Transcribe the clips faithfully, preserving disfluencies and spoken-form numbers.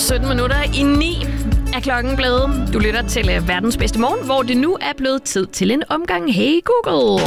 sytten minutter i ni er klokken blevet. Du lytter til uh, verdens bedste morgen, hvor det nu er blevet tid til en omgang Hey Google.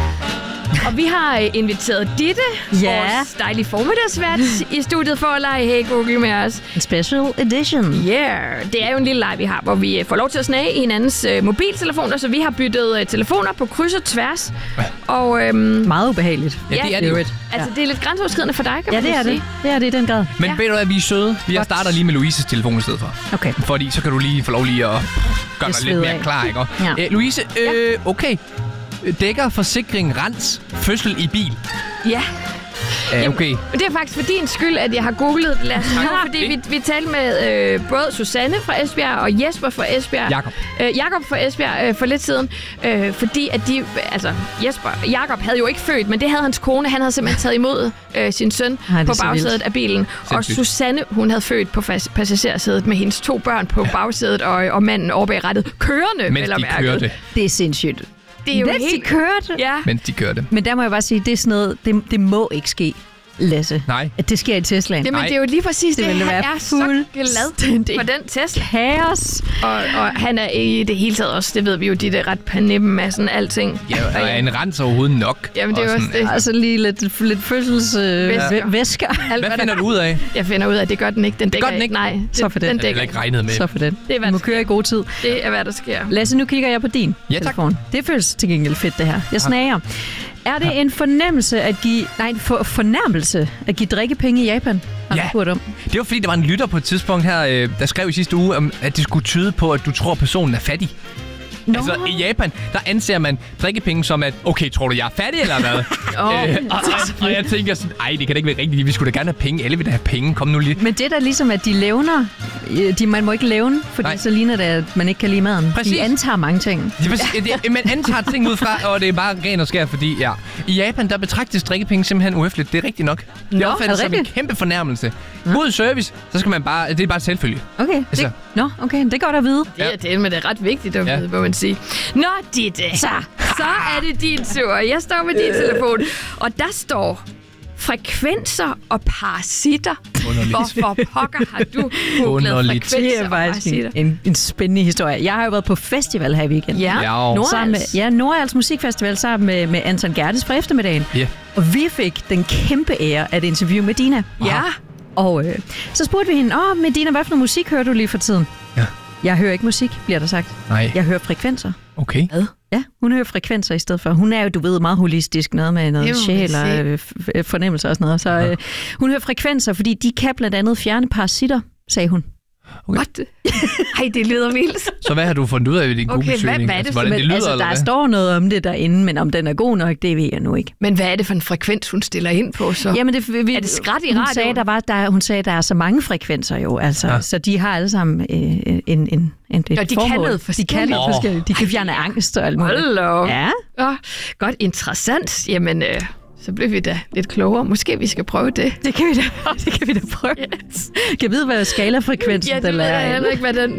Og vi har uh, inviteret Ditte, ja. vores dejlige formiddagsvært, i studiet for at lege Hey Google med os. En special edition. Yeah, det er jo en lille leg, vi har, hvor vi uh, får lov til at snage i hinandens uh, mobiltelefoner, så vi har byttet uh, telefoner på kryds og tværs. Og, um, meget ubehageligt. Ja, det er det jo. Altså, ja. det er lidt grænseoverskridende for dig, kan ja, man det er sige. det. Det er det i den grad. Men ja. ved du hvad, vi er søde. Jeg starter lige med Louises telefon i stedet for. Okay. Fordi så kan du lige få lov lige at gøre dig lidt mere af. klar, ikke? Ja. Æ, Louise, øh, okay. Dækker forsikring Rens fødsel i bil? Ja. Ja, okay. Jamen, det er faktisk for din skyld, at jeg har googlet det. Lad os nu, fordi vi, vi talte med øh, både Susanne fra Esbjerg og Jesper fra Esbjerg. Jakob. Øh, Jakob fra Esbjerg øh, for lidt siden. Øh, fordi at de, altså Jesper, Jakob havde jo ikke født, men det havde hans kone. Han havde simpelthen taget imod øh, sin søn Ej, på bagsædet af bilen. Sindssygt. Og Susanne, hun havde født på passagersædet med hendes to børn på ja. bagsædet og, og manden over bag rattet. Kørende, Mens de kørte. Det er sindssygt. Det er jo Mens helt... de kørte? Ja. Mens de kørte. Men der må jeg bare sige, det er sådan noget, det, det må ikke ske, Lasse. Nej. At det sker i Teslaen. Jamen, Nej. det er jo lige præcis det. Det ville Han være er så glad for den Tesla. Kaos. Og, og han er i det hele taget også, det ved vi jo, de der ret panippen med sådan alting. Ja, og er en Rens overhovedet nok? Jamen, det er og også sådan, det. Altså lige lidt, lidt fødsels... Øh, Væsker. væsker. Alt, Hvad finder du ud af? Jeg finder ud af, at det gør den ikke. Den dækker gør den ikke? Nej, det, Så for den. den Det er dækker ikke regnet med. Så for den. Det er, hvad Du må der køre i god tid. Det er, hvad der sker. Lasse, nu kigger jeg på din Ja, tak. telefon. Det føles til gengæld fedt, det her. Jeg snager. Er det en fornemmelse at give... Nej, en for, fornærmelse at give drikkepenge i Japan? Har Ja. du spurgt om? Det var fordi, der var en lytter på et tidspunkt her, øh, der skrev i sidste uge, om, at det skulle tyde på, at du tror, at personen er fattig. Nå. Altså, i Japan, der anser man drikkepenge som, at okay, tror du, jeg er fattig, eller hvad? Åh, øh, og, og, og jeg tænker sådan, ej, det kan da ikke være rigtigt. Vi skulle da gerne have penge. Alle vil da have penge. Kom nu lige. Men det er da ligesom, at de levner. De, man må ikke levne, fordi Nej. så ligner det, at man ikke kan lide maden. Præcis. De antager mange ting. Det, det, man antager ting ud fra, og det er bare ren og skær, fordi ja. I Japan, der betragtes drikkepenge simpelthen uhøfligt. Det er rigtigt nok. Det Nå, er opfattet er det som en rigtigt? kæmpe fornærmelse. God service, så skal man bare, det er bare selvfølge. Okay. Altså. Det, nå, okay. Det er godt at vide. det er det, men det er ret vigtigt at Ja. vide, må man sige. Nå, Ditte, så, så er det din tur. Jeg står med din telefon, og der står frekvenser og parasitter. Underligt. Hvorfor pokker har du googlet Underligt. frekvenser Det er og faktisk parasitter? en, en, en spændende historie. Jeg har jo været på festival her i weekenden. Ja, Ja. Nordals. Sammen med, ja, Nordals Musikfestival sammen med, med Anton Gerdes fra eftermiddagen. Ja. Og vi fik den kæmpe ære af et interview med Dina. Ja. Og øh, så spurgte vi hende, åh, med Dina, hvad for noget musik hører du lige for tiden? Ja. Jeg hører ikke musik, bliver der sagt. Nej. Jeg hører frekvenser. Okay. Ja, hun hører frekvenser i stedet for. Hun er jo, du ved, meget holistisk, noget med noget Det må man sjæl og sige. øh, f- f- fornemmelser og sådan noget. Så øh, hun hører frekvenser, fordi de kan blandt andet fjerne parasitter, sagde hun. Okay. What? Ej, det lyder vildt. Så hvad har du fundet ud af i din Okay, hvad- Google-søgning? hvad er det Altså, for- hvordan det Men, lyder, altså, eller der hvad? står noget om det derinde, men om den er god nok, det ved jeg nu ikke. Men hvad er det for en frekvens, hun stiller ind på så? Jamen, det, vi, Er det skrat i hun radioen? sagde, der var, der, hun sagde, der er så mange frekvenser jo, altså, Ja. ja. så de har alle sammen øh, en, en, en, et Nå, de kan formål. noget De kan forskelligt. noget Åh. forskelligt. De kan fjerne angst og alt muligt. Hold da op. Ja, Åh, godt, interessant. Jamen, øh, så bliver vi da lidt klogere. Måske vi skal prøve det. det kan vi da, det kan vi da prøve. Yes. Kan jeg vide, hvad skalafrekvensen Ja, det den ved er? jeg heller ikke, hvad den,